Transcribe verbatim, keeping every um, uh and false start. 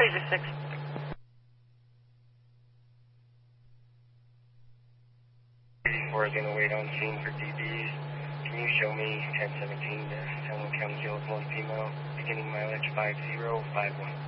Laser six. eighty-four is going to wait on scene for D Bs. Can you show me ten seventeen to San Juan County Hills, one female, beginning mileage five zero five one?